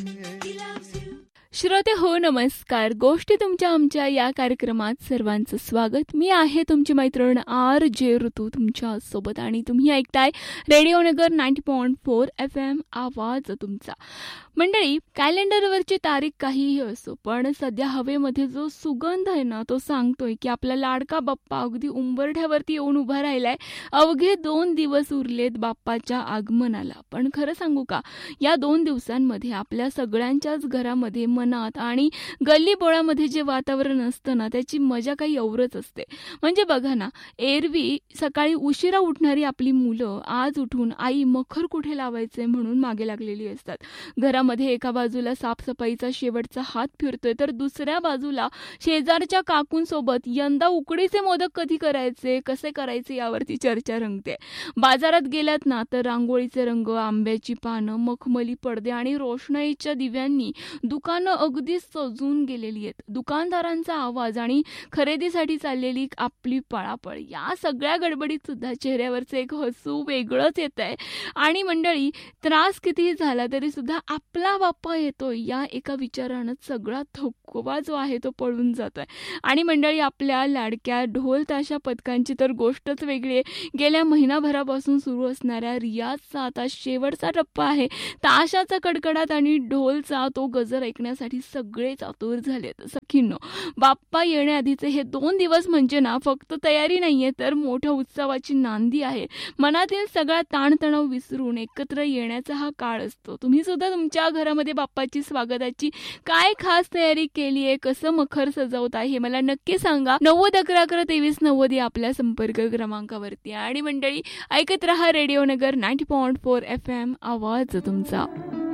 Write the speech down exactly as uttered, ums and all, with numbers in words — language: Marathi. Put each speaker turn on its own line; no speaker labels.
श्रोते हो नमस्कार. गोष्टी तुमच्या आमच्या या कार्यक्रमात सर्वांचं स्वागत. मी आहे तुमची मैत्रीण आर जे ऋतू तुमच्या सोबत आणि तुम्ही ऐकताय रेडिओ नगर ninety point four F M आवाज तुमचा. मंडळी, कॅलेंडरवरची तारीख काहीही असो, पण सध्या हवेमध्ये जो सुगंध आहे ना तो सांगतोय की आपला लाडका बाप्पा अगदी उंबरठ्यावरती येऊन उभा राहिलाय. अवघे दोन दिवस उरलेत बाप्पाच्या आगमनाला. पण खरं सांगू का, या दोन दिवसांमध्ये आपल्या सगळ्यांच्याच घरामध्ये मनात आणि गल्लीबोळामध्ये जे वातावरण असतं ना त्याची मजा काही औरच असते. म्हणजे बघा ना, एरवी सकाळी उशिरा उठणारी आपली मुलं आज उठून आई मखर कुठे लावायचे म्हणून मागे लागलेली असतात. घरामध्ये एका बाजूला साफसफाईचा शेवटचा हात फिरतोय तर दुसऱ्या बाजूला शेजारच्या काकूंसोबत यंदा उकडीचे मोदक कधी करायचे, कसे करायचे यावरती चर्चा रंगते. बाजारात गेलात ना तर रांगोळीचे रंग, आंब्याची पानं, मखमली पडदे आणि रोषणाईच्या दिव्यांनी दुकानं अगदी सजून गेलेली आहेत. दुकानदारांचा आवाज आणि खरेदीसाठी चाललेली आपली पळापळ या सगळ्या गडबडीत सुद्धा चेहऱ्यावरचं एक हसू वेगळंच येत आहे. आणि मंडळी, त्रास कितीही झाला तरी सुद्धा आपला बाप्पा येतोय या एका विचारानं सगळा थकवा जो आहे तो पळून जातोय. आणि मंडळी, आपल्या लाडक्या ढोल ताशा पथकांची तर गोष्टच वेगळी आहे. गेल्या महिनाभरापासून सुरू असणाऱ्या रियाजचा आता शेवटचा टप्पा आहे. ताशाचा कडकडाट आणि ढोलचा तो गजर ऐकण्यासाठी सगळेच आतुर झालेत. सखींनो, बाप्पा येण्याआधीचे हे दोन दिवस म्हणजे ना फक्त तयारी नाहीये तर मोठ्या उत्सवाची नांदी आहे. मनातील सगळा ताणतणाव विसरून एकत्र येण्याचा हा काळ असतो. तुम्ही सुद्धा तुमच्या घरामध्ये बाप्पाची स्वागताची काय खास तयारी केली आहे, कसं मखर सजवत आहे हे मला नक्की सांगा. नव्वद अकरा अकरा तेवीस नव्वद या आपल्या संपर्क क्रमांकावरती. आणि मंडळी, ऐकत रहा रेडिओ नगर ninety point four F M आवाज तुमचा.